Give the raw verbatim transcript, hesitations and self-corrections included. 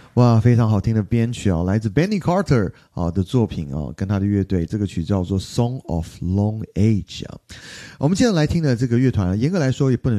哇，非常好听的编曲哦，来自 Benny Carter 啊的作品哦，跟他的乐队，这个曲叫做《Song of Long Age》啊。我们接着来听的这个乐团，严格来说也不能